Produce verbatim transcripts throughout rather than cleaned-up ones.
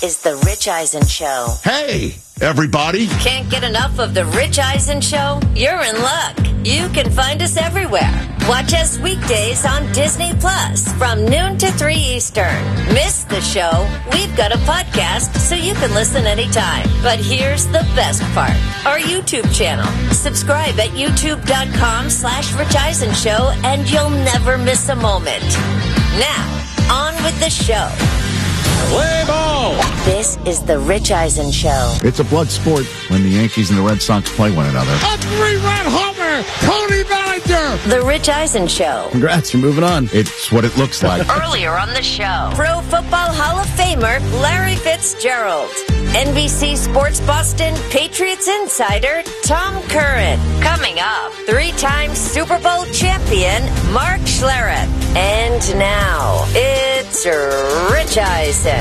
is The Rich Eisen Show. Hey, everybody. Can't get enough of The Rich Eisen Show? You're in luck. You can find us everywhere. Watch us weekdays on Disney Plus from noon to three Eastern. Miss the show? We've got a podcast so you can listen anytime. But here's the best part. Our YouTube channel. Subscribe at youtube.com slash Rich Eisen Show and you'll never miss a moment. Now, on with the show. Play ball! This is The Rich Eisen Show. It's a blood sport when the Yankees and the Red Sox play one another. A three-run homer! Tony Bellinger! The Rich Eisen Show. Congrats, you're moving on. It's what it looks like. Earlier on the show, Pro Football Hall of Famer Larry Fitzgerald. N B C Sports Boston Patriots insider Tom Curran. Coming up, three-time Super Bowl champion Mark Schlereth. And now, it's Rich Eisen.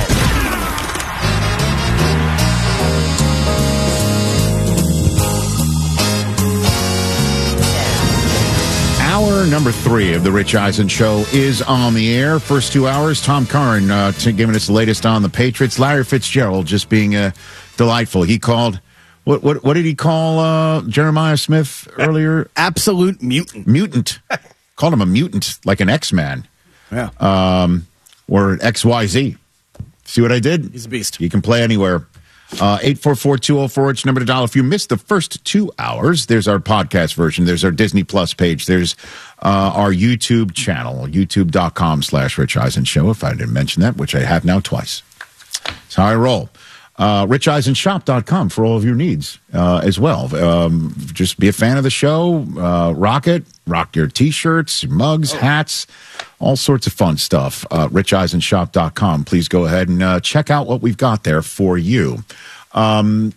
Hour number three of the Rich Eisen Show is on the air. First two hours, Tom Curran uh, t- giving us the latest on the Patriots. Larry Fitzgerald just being uh, delightful. He called, what what what did he call uh, Jeremiah Smith earlier? Absolute mutant. Mutant. Called him a mutant, like an X-Man. Yeah. Um, or X Y Z. See what I did? He's a beast. He can play anywhere. Uh, eight four four, two oh four, it's number to dial. If you missed the first two hours, there's our podcast version. There's our Disney Plus page. There's uh, our YouTube channel, youtube.com slash Rich Eisen Show, if I didn't mention that, which I have now twice. That's how I roll. Uh, rich eisen shop dot com for all of your needs uh, as well. Um, just be a fan of the show. Uh, rock it. Rock your T-shirts, mugs, hats, all sorts of fun stuff. Uh, rich eisen shop dot com. Please go ahead and uh, check out what we've got there for you. Um,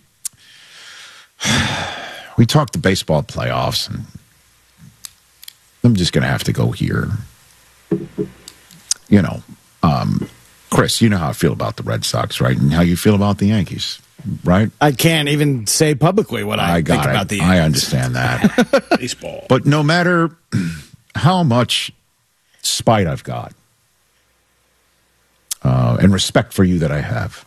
we talked the baseball playoffs, and I'm just going to have to go here. You know, um, Chris, you know how I feel about the Red Sox, right? And how you feel about the Yankees, right? I can't even say publicly what I, I got think it. about the I Yankees. understand that. Baseball. But no matter how much spite I've got uh, and respect for you that I have,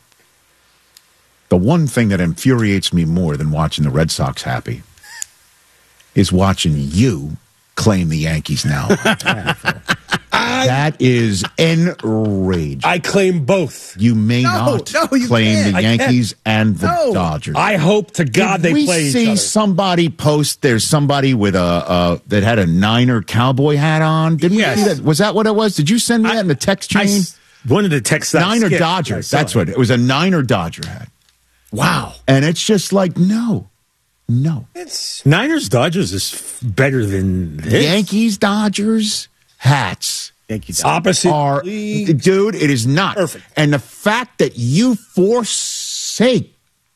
the one thing that infuriates me more than watching the Red Sox happy is watching you claim the Yankees now. That is enraging. I claim both. You may No, not no, you claim can't. the I Yankees and the No. Dodgers. I hope to God Did they we play each see other. somebody post? There's somebody with a uh, that had a Niner cowboy hat on. Did we Yes. see that? Was that what it was? Did you send me that in the text I chain? s- wanted to text that. Niner Skip. Dodger. I saw That's it. what it was. A Niner Dodger hat. Wow. And it's just like no, no. Niners Dodgers is f- better than this. Yankees Dodgers hats. Yankees. Opposite Are league. dude, it is not Perfect. And the fact that you forsake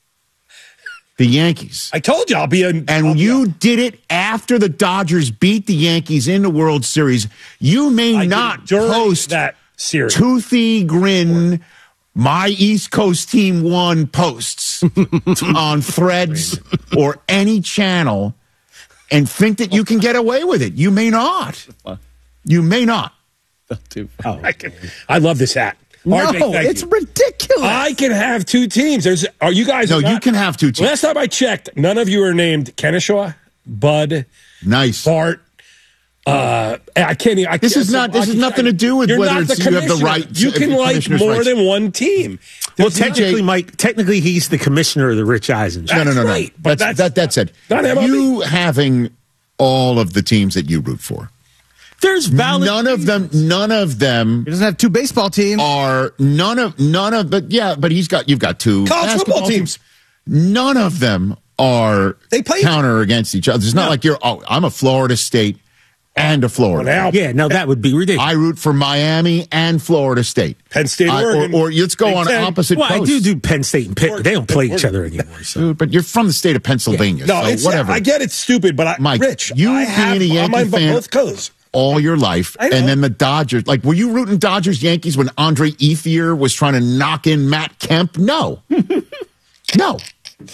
the Yankees, I told you I'll be a. and I'll be you a- did it after the Dodgers beat the Yankees in the World Series. You may I did not it during post that series. toothy grin. My East Coast team won posts on Threads or any channel and think that you can get away with it. You may not. You may not. Oh, I, can, I love this hat. No, R J, thank it's you. ridiculous. I can have two teams. There's. Are you guys? No, are you not- can have two teams. Last time I checked, none of you are named Keneshaw, Bud, Nice. Bart. Uh, I can't. even- I This can't is not- this I has can- nothing to do with You're whether not it's- the you have the commissioner. right- You can the like commissioner's more rights. than one team. Well, There's not- technically, Mike. Technically, he's the commissioner of the Rich Eisen Show. No, no, no, no. right, but That's, that's that, that's it. not M L B. You having all of the teams that you root for. There's valid. None of them, none of them He doesn't have two baseball teams. are, none of, none of, but yeah, but he's got, you've got two College basketball football teams. None of them are They play- counter against each other. It's not No. like you're, oh, I'm a Florida State and a Florida. Well, now- Yeah, no, that would be ridiculous. I root for Miami and Florida State. Penn State, I- Oregon, or, or let's go Big on Ten. opposite well, I coasts. do do Penn State and Pitt, but they don't play each other anymore. So. Dude, but you're from the state of Pennsylvania, No, so it's whatever. I get it's stupid, but I, Mike, Rich, you I being have a Yankee I'm on fan- both coasts. all your life, I know. and then the Dodgers. Like, were you rooting Dodgers Yankees when Andre Ethier was trying to knock in Matt Kemp? No, no.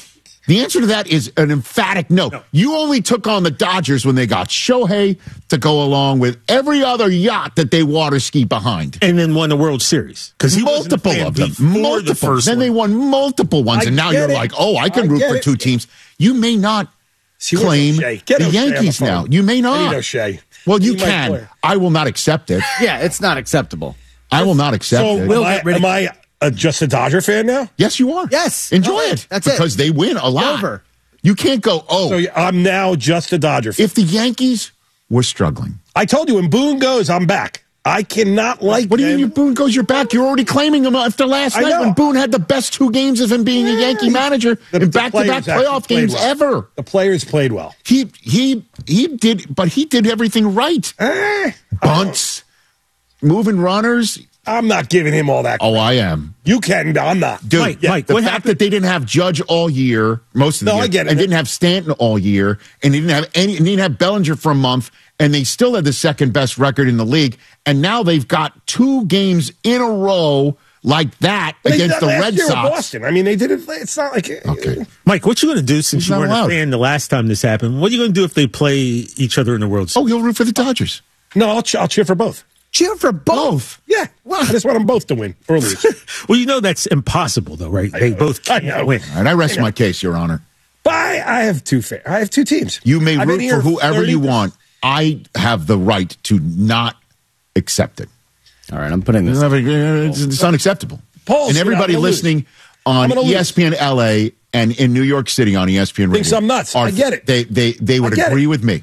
The answer to that is an emphatic no. no. You only took on the Dodgers when they got Shohei to go along with every other yacht that they water ski behind. And then won the World Series. Because he multiple of them. Multiple. The first then one. they won multiple ones. I and now you're it. like, oh, I can I root for it. two teams. You may not See, claim the the Yankees now. You may not. I need O'Shea. Well, you He's my can. player. I will not accept it. Yeah, it's not acceptable. I will not accept So, it. am I, am I uh, just a Dodger fan now? Yes, you are. Yes. Enjoy No, it. that's because it. they win a lot. Over. You can't go, oh. So I'm now just a Dodger fan. If the Yankees were struggling. I told you, when Boone goes, I'm back. I cannot like What do you them. mean your Boone goes, you're back? You're already claiming him after last I night know. when Boone had the best two games of him being a Yankee manager The- in the back-to-back players actually playoff played games well. ever. The players played well. He he he did, but he did everything right. Eh, Bunts, moving runners. I'm not giving him all that. Oh, I am. You can, but I'm not. Dude, Mike, yeah, Mike, the what fact happened- that they didn't have Judge all year, most of the No, year, I get it. and didn't have Stanton all year, and they didn't have any, and didn't have Bellinger for a month, and they still had the second best record in the league, and now they've got two games in a row like that They did against that the last Red year with Sox. Boston. I mean, they did it. It's not like Okay. Mike, what you going to do since He's you not weren't allowed. a fan the last time this happened? What are you going to do if they play each other in the World Series? Oh, you'll root for the Dodgers. No, I'll, ch- I'll cheer for both. Cheer for both. Yeah, well, I just want them both to win or lose. Well, you know that's impossible, though, right? They both I can't know. win. All right, I rest my case, Your Honor. But I, I have two. Fa- I have two teams. You may I've been root here for whoever you thirty want. I have the right to not accept it. All right, I'm putting this. It's, it's unacceptable. Paul's, and you know, everybody I'm gonna listening I'm on gonna E S P N L A and in New York City on E S P N Radio Thinks I'm nuts. are- I get it. They they they would I get agree it. with me.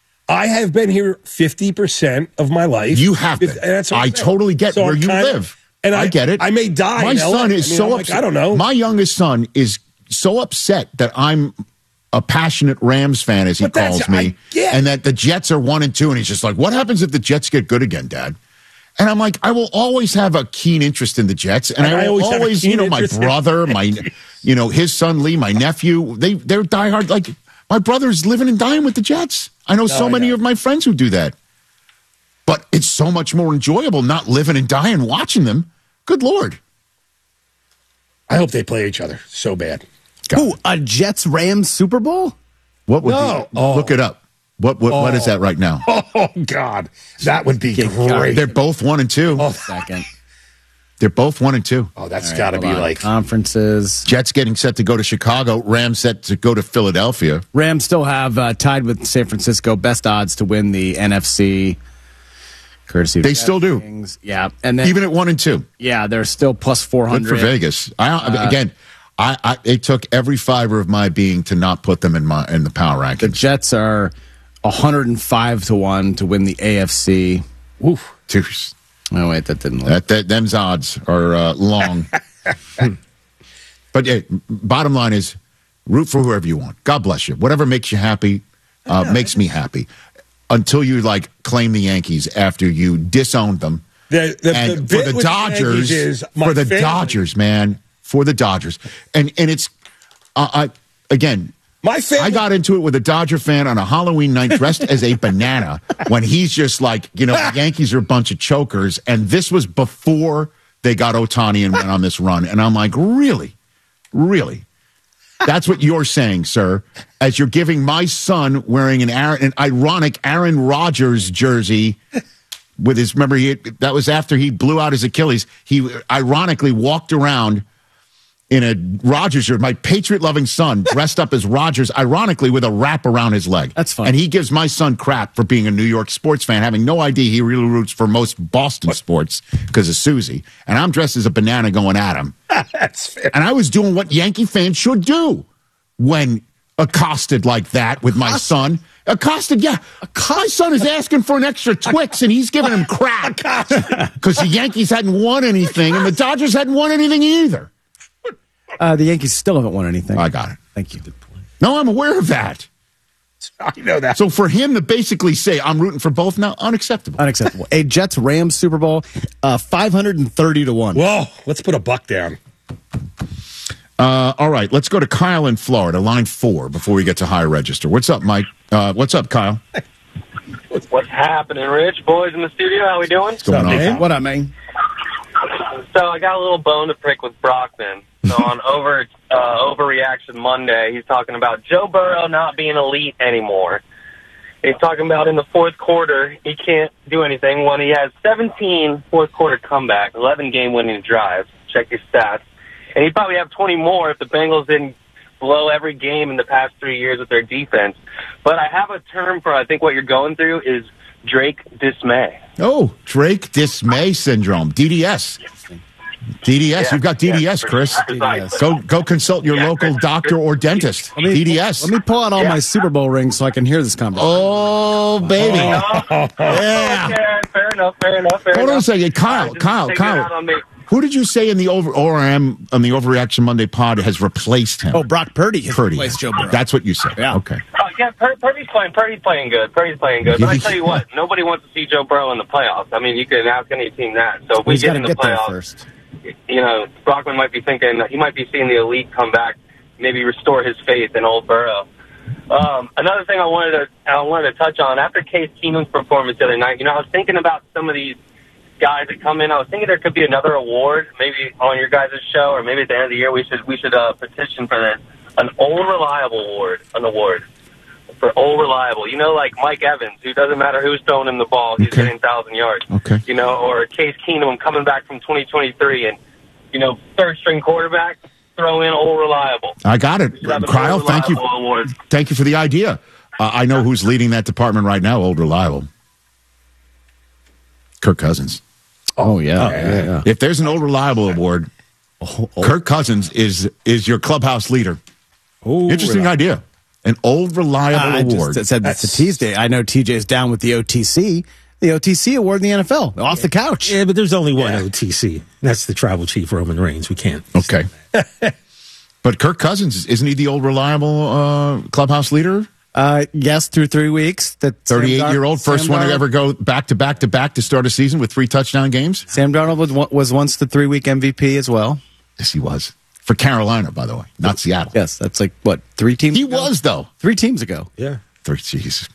I have been here fifty percent of my life. You have been. And that's what I'm I saying. totally get So where I'm you kinda- live. And I, I get it. I may die. My in L A. son is I mean, so I'm like, upset. I don't know. My youngest son is so upset that I'm a passionate Rams fan, as he But that's- calls me, I get- and that the Jets are one and two, and he's just like, "What happens if the Jets get good again, Dad?" And I'm like, I will always have a keen interest in the Jets, and And I, I will always have a always, keen you know, my interest in- brother, my, you know, his son Lee, my nephew, they they're diehard. Like my brother's living and dying with the Jets. I know so I many know. of my friends who do that. But it's so much more enjoyable not living and dying watching them. Good Lord. I hope they play each other so bad. Who, a Jets Rams Super Bowl? What would No. be, Oh. look it up. What what, what is that right now? Oh God, that would be Good God. great. They're both one and two. Oh, Second. They're both one and two. oh, that's All right, got to hold be on. like. Conferences. Jets getting set to go to Chicago. Rams set to go to Philadelphia. Rams still have uh, tied with San Francisco best odds to win the N F C. Courtesy of They still do. DraftKings. Yeah, and then Even at one and two. yeah, they're still plus four Good hundred for Vegas. I, Uh, again, I, I it took every fiber of my being to not put them in my in the power The rankings. Jets are one hundred five to one to win the A F C. Oof. Oh wait, that didn't look. That, that them's odds are uh, long. But yeah, bottom line is, root for whoever you want. God bless you. Whatever makes you happy uh, makes me happy. Until you like claim the Yankees after you disowned them. The, the, and the for bit the with Dodgers, Yankees is my for the family- Dodgers, man, for the Dodgers, and and it's, uh, I again, My family. I got into it with a Dodger fan on a Halloween night dressed as a banana when he's just like, you know, the Yankees are a bunch of chokers, and this was before they got Ohtani and went on this run, and I'm like, really, really. That's what you're saying, sir, as you're giving my son wearing an, Aaron, an ironic Aaron Rodgers jersey with his, remember, he, that was after he blew out his Achilles. He ironically walked around in a Rodgers jersey, my Patriot-loving son dressed up as Rodgers, ironically with a wrap around his leg. That's fine. And he gives my son crap for being a New York sports fan, having no idea he really roots for most Boston sports because of Susie. And I'm dressed as a banana going at him. That's fair. And I was doing what Yankee fans should do when accosted like that with my son. Accosted, yeah. My son is asking for an extra Twix, and he's giving him crap because the Yankees hadn't won anything, and the Dodgers hadn't won anything either. Uh, the Yankees still haven't won anything. I got it. Thank you. No, I'm aware of that. I know that. So for him to basically say I'm rooting for both now, unacceptable. Unacceptable. A Jets Rams Super Bowl, uh, five hundred thirty to one. Whoa, let's put a buck down. Uh, all right, let's go to Kyle in Florida, line four, before we get to high register. What's up, Mike? Uh, what's up, Kyle? What's happening, Rich? Boys in the studio, how we doing? What's going on? man? What up, man? So I got a little bone to prick with Brockman. So on over uh, overreaction Overreaction Monday. He's talking about Joe Burrow not being elite anymore. He's talking about in the fourth quarter, he can't do anything when he has seventeen fourth-quarter comebacks, eleven game-winning drives. Check your stats. And he'd probably have twenty more if the Bengals didn't blow every game in the past three years with their defense. But I have a term for, I think, what you're going through is Drake dismay. Oh, Drake dismay syndrome, D D S. D D S, Yeah, you've got D D S, yeah, Chris. D D S. Go go consult your Yeah, local Chris. doctor or dentist. Let me, D D S. Let me pull out all Yeah. my Super Bowl rings so I can hear this conversation. Oh, baby. Oh, Yeah. okay, fair enough, fair enough, fair Hold on a enough. second. Kyle, Just Kyle, take it Kyle. out on me. Who did you say in the over O R M on the Overreaction Monday pod has replaced him? Oh, Brock Purdy has Purdy. replaced Joe Burrow. That's what you said. Yeah. Okay. Oh, yeah, Pur- Purdy's playing. Purdy's playing good. Purdy's playing good. But I tell you what, nobody wants to see Joe Burrow in the playoffs. I mean, you can ask any team that. So if we He's get got to in the get there playoffs, first. you know, Brockman might be thinking he might be seeing the elite come back, maybe restore his faith in old Burrow. Um, another thing I wanted to I wanted to touch on after Case Keenum's performance the other night. You know, I was thinking about some of these guys that come in. I was thinking there could be another award, maybe on your guys' show, or maybe at the end of the year we should we should uh, petition for this, an old reliable award, an award for old reliable. You know, like Mike Evans, who doesn't matter who's throwing him the ball, he's Okay. getting thousand yards. Okay. You know, or Case Keenum coming back from twenty twenty-three and you know third string quarterback, throw in old reliable. I got it. We should have an Kyle, old thank you. reliable award. Thank you for the idea. Uh, I know who's leading that department right now, Old Reliable. Kirk Cousins. Oh, yeah. yeah, yeah. If there's an Old Reliable award, Kirk Cousins is is your clubhouse leader. Oh, Interesting really? idea. An Old Reliable I award. just said that's to That's- Tuesday. I know T J's down with the O T C. The O T C award in the N F L. Off the couch. Yeah, but there's only one O T C. That's the tribal chief, Roman Reigns. We can't. Okay. But Kirk Cousins, isn't he the Old Reliable uh, clubhouse leader? Uh, yes, through three weeks. That thirty-eight-year-old, Sam first one to Darnold- ever go back to back to back to start a season with three touchdown games? Sam Darnold was, was once the three-week M V P as well. Yes, he was. For Carolina, by the way, not Seattle. Yes, that's like, what, three teams He ago? was, though. Three teams ago. Yeah. Three, jeez.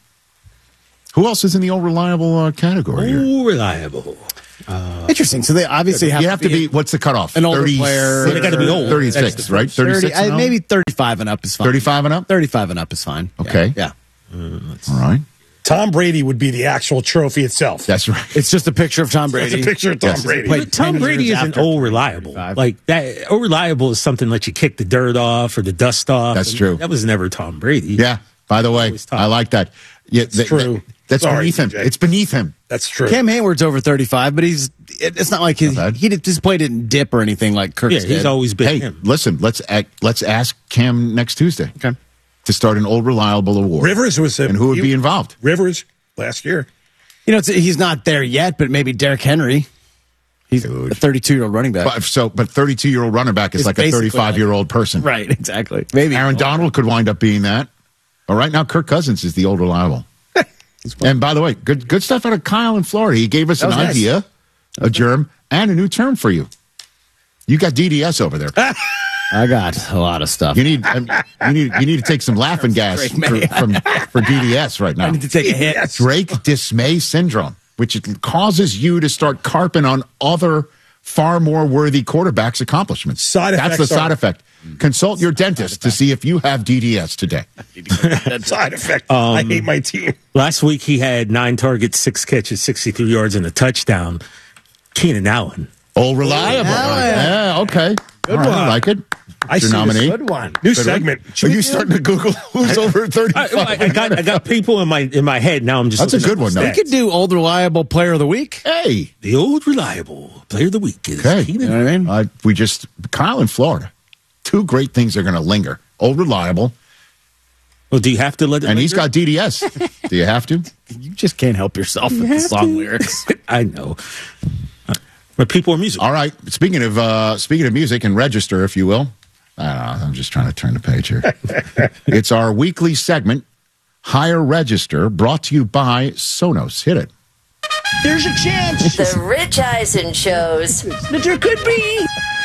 Who else is in the Old Reliable uh, category here? Oh, reliable. Interesting. So they obviously have, You have to be, what's the cutoff? an older thirty-six, player. They gotta be old. thirty-six, That's the right? thirty, thirty-six uh, and maybe up? thirty-five and up is fine. thirty-five and up? thirty-five and up is fine. Yeah. Okay. Yeah. All right. Tom Brady would be the actual trophy itself. That's right. It's just a picture of Tom Brady. It's a picture of Tom Yes. Brady. Played But Tom ten Brady years isn't after old reliable. thirty-five. Like that, old reliable is something that you kick the dirt off or the dust off. That's And true. That was never Tom Brady. Yeah. By the way, Always Tom. I like that. Yeah, th- true. th- that's Sorry, beneath him. T J. It's beneath him. That's true. Cam Hayward's over thirty-five, but he's it, it's not like his, Not bad. he did, his play didn't dip or anything like Kirk's Yeah, he's did. always been Hey, him. listen, let's act, let's ask Cam next Tuesday Okay. to start an Old Reliable award. Rivers was a, And who would he- be involved? Rivers last year. You know, it's, he's not there yet, but maybe Derrick Henry. He's Dude. a thirty-two-year-old running back. But, so, but thirty-two-year-old running back is It's like a basically thirty-five-year-old person. Right, exactly. Maybe Aaron Donald could wind up being that. But right now, Kirk Cousins is the Old Reliable. And by the way, good good stuff out of Kyle in Florida. He gave us an was nice. idea, a germ, and a new term for you. You got D D S over there. I got a lot of stuff. You need um, you need you need to take some laughing gas Drake for, May. from for D D S right now. I need to take a hit. Drake dismay syndrome, which it causes you to start carping on other far more worthy quarterbacks' accomplishments. Side That's the effects are- side effect. Consult your dentist to see if you have D D S today. Side effect. I hate my team. Last week he had nine targets, six catches, sixty-three yards, and a touchdown. Keenan Allen. Oh, reliable. Yeah, okay. Good one. I like it. I Your see nominee. this good one. New segment. Are you starting to Google who's over I, thirty-five? I, I got I got people in my in my head now. I'm just That's a looking good at one, the though. stats. We could do old reliable player of the week. Hey. The old reliable player of the week is Okay. Keenan. You know what I mean? Uh, we just, Kyle in Florida. Two great things are going to linger. Old reliable, Well, do you have to let it? and he's linger? got D D S. Do you have to? You just can't help yourself with the have song to. lyrics. I know, Uh, but people are musical. All right. Speaking of uh, speaking of music and register, if you will. I don't know. I'm just trying to turn the page here. It's our weekly segment, Higher Register, brought to you by Sonos. Hit it. There's a chance The Rich Eisen Show's that there could be.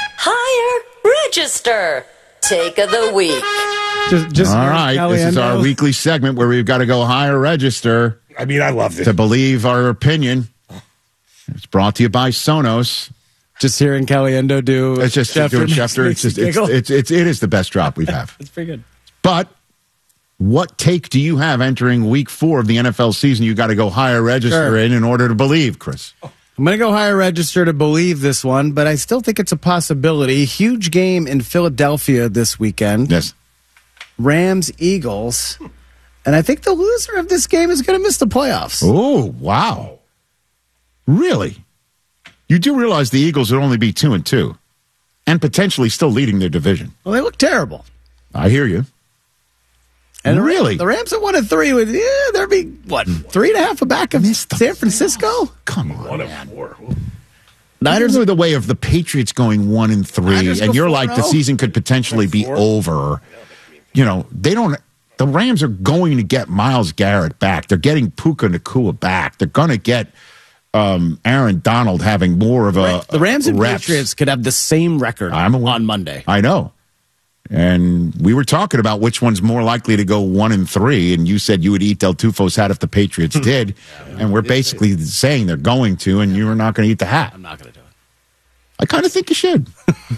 Higher Register Take of the Week. Just, just All right. This is our weekly segment where we've got to go higher register I mean, I love this. to believe our opinion. It's brought to you by Sonos. Just hearing Caliendo do It's just Schefter doing makes- Schefter. It's makes just me it's, giggle. it's it's it is the best drop we've had. It's pretty good. But what take do you have entering week four of the N F L season? You got to go higher register Sure. in in order to believe, Chris. I'm going to go higher register to believe this one, but I still think it's a possibility. Huge game in Philadelphia this weekend. Yes. Rams, Eagles. And I think the loser of this game is going to miss the playoffs. Oh, wow. Really? You do realize the Eagles would only be two and two and potentially still leading their division. Well, they look terrible. I hear you. And the Rams- Really? The Rams at one and three would, yeah, there'd be, what, three and a half back of San Francisco? Come on, One man. of four. Niners are the way of the Patriots going one and three, Niners and go you're four like and the oh. season could potentially be over. You know, they don't. The Rams are going to get Myles Garrett back. They're getting Puka Nacua back. They're going to get um, Aaron Donald having more of a The Rams and reps. Patriots could have the same record I'm aware. on Monday. I know. And we were talking about which one's more likely to go one and three, and you said you would eat Del Tufo's hat if the Patriots did, and we're basically saying they're going to, and you're not going to eat the hat. I'm not going to do it. I kind of think you should.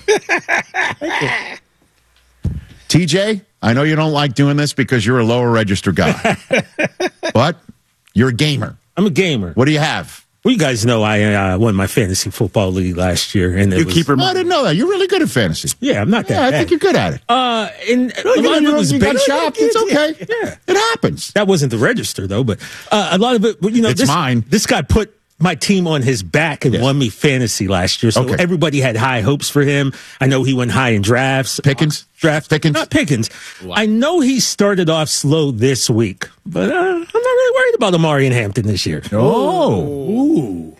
T J, I know you don't like doing this because you're a lower register guy, but you're a gamer. I'm a gamer. What do you have? Well, you guys know I uh, won my fantasy football league last year, and it You was, keep her. Oh, I didn't know that. You're really good at fantasy. yeah, I'm not that Yeah, I bad. think you're good at it. Uh, and a You, lot of it was you got based- chopped. It's okay. Yeah. It happens. That wasn't the register though, but uh, a lot of it. You know, It's this, mine. This guy put my team on his back and Yeah. won me fantasy last year, so Okay. everybody had high hopes for him. I know he went high in drafts. Pickens? Draft Pickens? Not Pickens. I know he started off slow this week, but uh, I'm not really worried about Amari and Hampton this year. Oh. Ooh.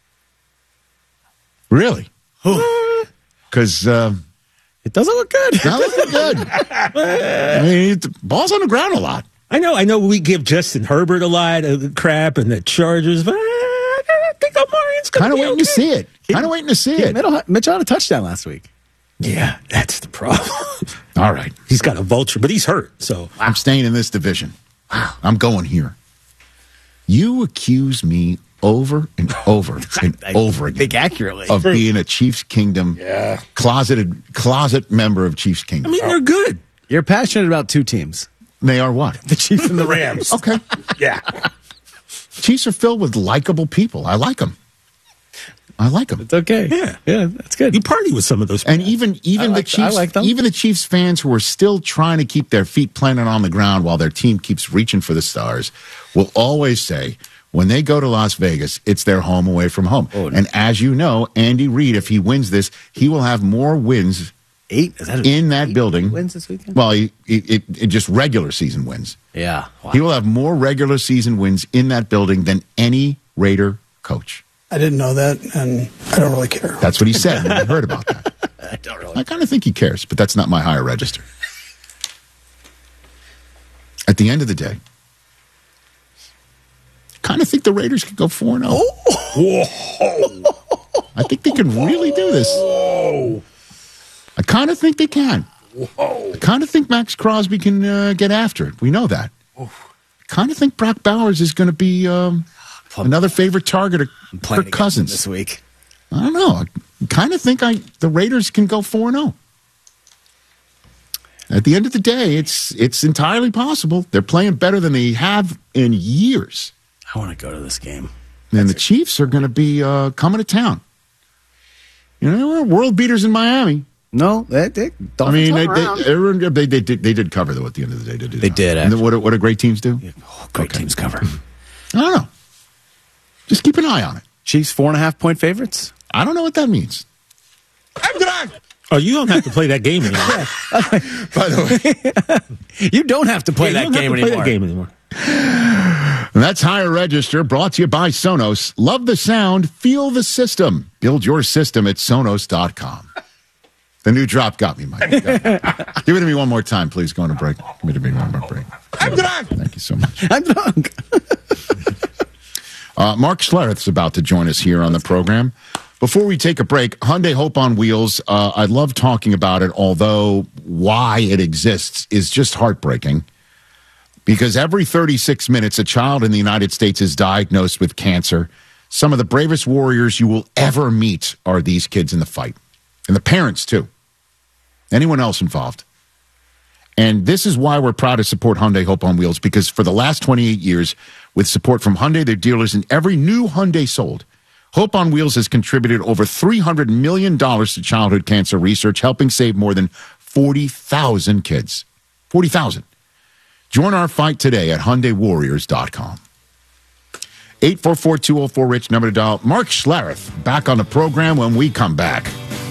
Really? Because uh, It doesn't look good. that looking good. I mean, the ball's on the ground a lot. I know, I know we give Justin Herbert a lot of crap and the Chargers, but I think Amari's going Kind to of be waiting okay. to see it. Kind of waiting to see it. Mitchell, Mitchell had a touchdown last week. Yeah, that's the problem. All right. He's got a vulture, but he's hurt, so. I'm staying in this division. I'm going here. You accuse me over and over and I over again think accurately. of being a Chiefs Kingdom Yeah. closeted closet member of Chiefs I Kingdom. mean, they're good. You're passionate about two teams. They are what? The Chiefs and the Rams. Okay. Yeah. Chiefs are filled with likable people. I like them. I like them. It's okay. Yeah. Yeah, that's good. You party with some of those. And even even I the like- I Chiefs, like them. even the Chiefs fans who are still trying to keep their feet planted on the ground while their team keeps reaching for the stars, will always say, when they go to Las Vegas, it's their home away from home. Oh, and as you know, Andy Reid, if he wins this, he will have more wins Eight? Is that a- in that eight building. wins this weekend? Well, he, it, it, it just regular season wins. Yeah. Wow. He will have more regular season wins in that building than any Raider coach. I didn't know that, and I don't really care. That's what he said. when I heard about that. I don't really. I kind of think he cares, but that's not my higher register. At the end of the day, kind of think the Raiders could go four and oh. I think they can really do this. I kind of think they can. I kind of think Max Crosby can uh, get after it. We know that. I kind of think Brock Bowers is going to be um, another favorite target of Playing Kirk against them Cousins. this week. I don't know. I kind of think I the Raiders can go four and oh. At the end of the day, it's it's entirely possible. They're playing better than they have in years. I want to go to this game. And the Chiefs are going to be uh, coming to town. You know, we're world beaters in Miami. No, they, they, I mean, they, around. they, everyone- they, they, did, they did cover, though, at the end of the day. They did. They did, And actually. what, do- what do great teams do? Oh, great Okay. teams cover. I don't know. Just keep an eye on it. Chiefs four and a half point favorites. I don't know what that means. Oh, you don't have to play that game anymore. By the way. You don't have to play Yeah, you that don't have game to play anymore. that game anymore. And that's Higher Register, brought to you by Sonos. Love the sound, feel the system. Build your system at Sonos dot com. The new drop got me, Mike. Give it to me one more time, please. Going to break. Give it to me one more break. I'm drunk. Thank you so much. I'm drunk. Uh, Mark Schlereth's about to join us here on the program. Before we take a break, Hyundai Hope on Wheels, uh, I love talking about it, although why it exists is just heartbreaking. Because every thirty-six minutes, a child in the United States is diagnosed with cancer. Some of the bravest warriors you will ever meet are these kids in the fight. And the parents, too. Anyone else involved. And this is why we're proud to support Hyundai Hope on Wheels, because for the last twenty-eight years, with support from Hyundai, their dealers, and every new Hyundai sold, Hope on Wheels has contributed over three hundred million dollars to childhood cancer research, helping save more than forty thousand kids. forty thousand. Join our fight today at Hyundai Warriors dot com. eight four four, two oh four, RICH, number to dial. Mark Schlereth back on the program when we come back.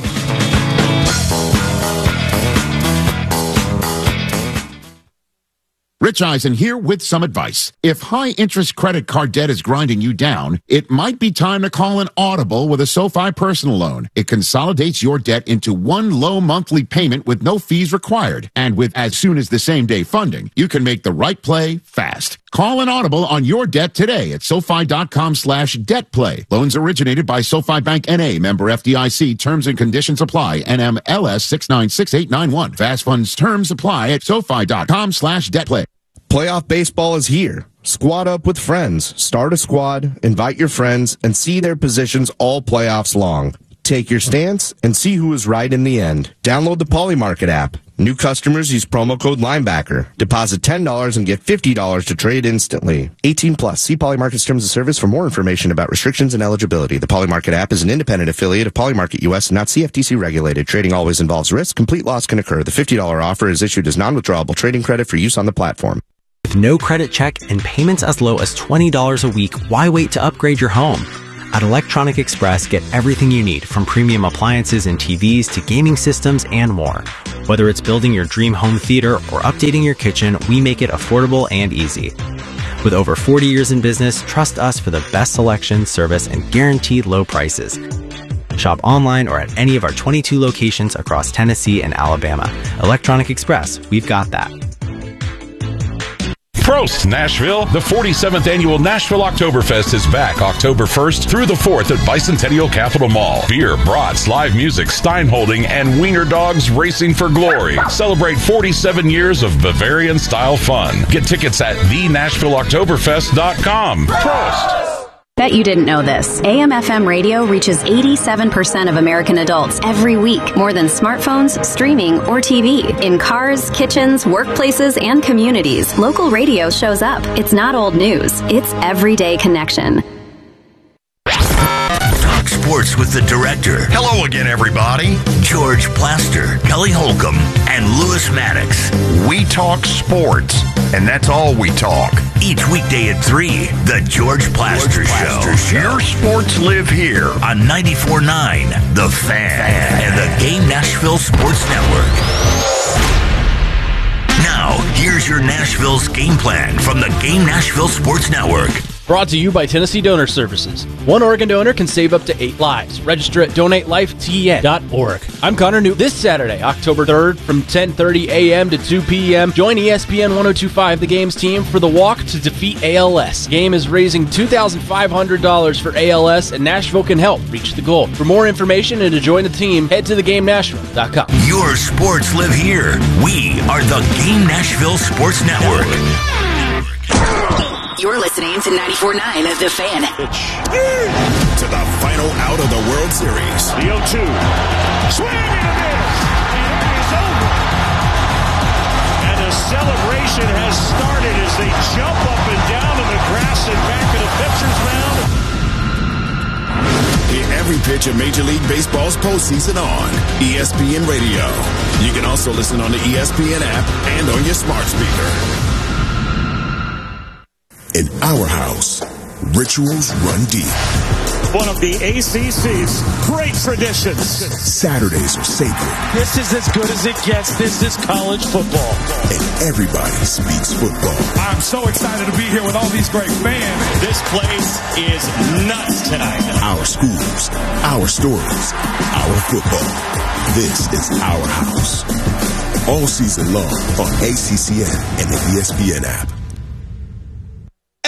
Rich Eisen here with some advice. If high-interest credit card debt is grinding you down, it might be time to call an audible with a SoFi personal loan. It consolidates your debt into one low monthly payment with no fees required. And with as soon as the same-day funding, you can make the right play fast. Call an audible on your debt today at SoFi.com slash debt play. Loans originated by SoFi Bank N A, member F D I C. Terms and conditions apply. N M L S six nine six eight nine one. Fast funds terms apply at SoFi.com slash debt play. Playoff baseball is here. Squad up with friends. Start a squad, invite your friends, and see their positions all playoffs long. Take your stance and see who is right in the end. Download the Polymarket app. New customers use promo code Linebacker. Deposit ten dollars and get fifty dollars to trade instantly. eighteen plus. See Polymarket's terms of service for more information about restrictions and eligibility. The Polymarket app is an independent affiliate of Polymarket U S and not C F T C regulated. Trading always involves risk. Complete loss can occur. The fifty dollars offer is issued as non-withdrawable trading credit for use on the platform. With no credit check and payments as low as twenty dollars a week, why wait to upgrade your home? At Electronic Express, get everything you need, from premium appliances and T Vs to gaming systems and more. Whether it's building your dream home theater or updating your kitchen, we make it affordable and easy. With over forty years in business, trust us for the best selection, service, and guaranteed low prices. Shop online or at any of our twenty-two locations across Tennessee and Alabama. Electronic Express, we've got that. Prost, Nashville! The forty-seventh Annual Nashville Oktoberfest is back October first through the fourth at Bicentennial Capitol Mall. Beer, brats, live music, Steinholding, and wiener dogs racing for glory. Celebrate forty-seven years of Bavarian-style fun. Get tickets at the nashville oktoberfest dot com. Prost! Bet you didn't know this. A M F M radio reaches eighty-seven percent of American adults every week, more than smartphones, streaming, or T V. In cars, kitchens, workplaces, and communities, local radio shows up. It's not old news. It's everyday connection. Talk sports with the director. Hello again, everybody. George Plaster, Kelly Holcomb, and Lewis Maddox. We talk sports, and that's all we talk. Each weekday at three, The George Plaster, George Plaster Show. Show. Your sports live here on ninety-four point nine, The Fan, Fan, and the Game Nashville Sports Network. Now, here's your Nashville's game plan from the Game Nashville Sports Network. Brought to you by Tennessee Donor Services. One organ donor can save up to eight lives. Register at donate life T N dot org. I'm Connor Newt. This Saturday, October third, from ten thirty a.m. to two p.m., join E S P N ten twenty-five The Game's team for the Walk to Defeat A L S. Game is raising two thousand five hundred dollars for A L S, and Nashville can help reach the goal. For more information and to join the team, head to the game nashville dot com. Your sports live here. We are the Game Nashville Sports Network. You're listening to ninety-four point nine of The Fan. To the final out of the World Series. The oh two. Swing and a miss. And it is over. And the celebration has started as they jump up and down in the grass and back of the pitcher's mound. Hear every pitch of Major League Baseball's postseason on E S P N Radio. You can also listen on the E S P N app and on your smart speaker. In our house, rituals run deep. One of the A C C's great traditions. Saturdays are sacred. This is as good as it gets. This is college football. And everybody speaks football. I'm so excited to be here with all these great fans. This place is nuts tonight. Our schools, our stories, our football. This is our house. All season long on A C C N and the E S P N app.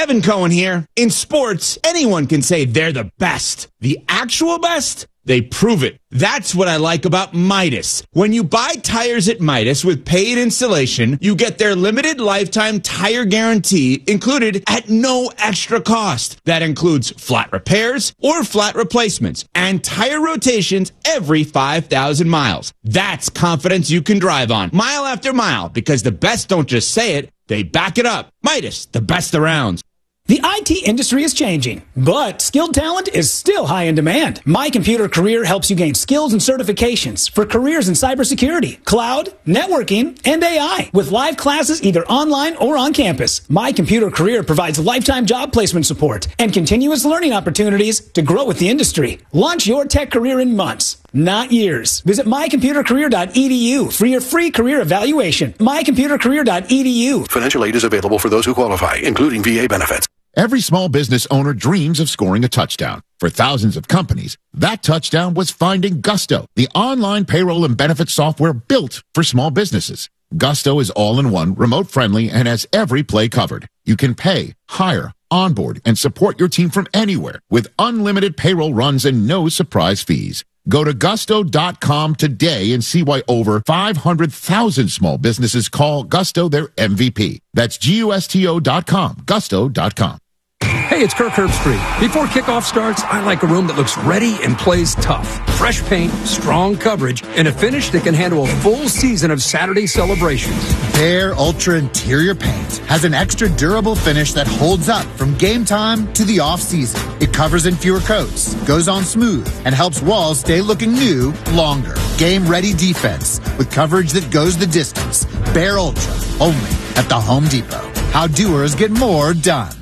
Evan Cohen here. In sports, anyone can say they're the best. The actual best? They prove it. That's what I like about Midas. When you buy tires at Midas with paid installation, you get their limited lifetime tire guarantee included at no extra cost. That includes flat repairs or flat replacements and tire rotations every five thousand miles. That's confidence you can drive on mile after mile, because the best don't just say it, they back it up. Midas, the best around. The I T industry is changing, but skilled talent is still high in demand. My Computer Career helps you gain skills and certifications for careers in cybersecurity, cloud, networking, and A I. With live classes either online or on campus, My Computer Career provides lifetime job placement support and continuous learning opportunities to grow with the industry. Launch your tech career in months, not years. Visit my computer career dot e d u for your free career evaluation. my computer career dot e d u. Financial aid is available for those who qualify, including V A benefits. Every small business owner dreams of scoring a touchdown. For thousands of companies, that touchdown was finding Gusto, the online payroll and benefits software built for small businesses. Gusto is all-in-one, remote-friendly, and has every play covered. You can pay, hire, onboard, and support your team from anywhere with unlimited payroll runs and no surprise fees. Go to gusto dot com today and see why over five hundred thousand small businesses call Gusto their M V P. That's G U S T O dot com, gusto dot com. Hey, it's Kirk Herbstreit. Before kickoff starts, I like a room that looks ready and plays tough. Fresh paint, strong coverage, and a finish that can handle a full season of Saturday celebrations. Behr Ultra Interior Paint has an extra durable finish that holds up from game time to the off-season. It covers in fewer coats, goes on smooth, and helps walls stay looking new longer. Game-ready defense with coverage that goes the distance. Behr Ultra, only at the Home Depot. How doers get more done.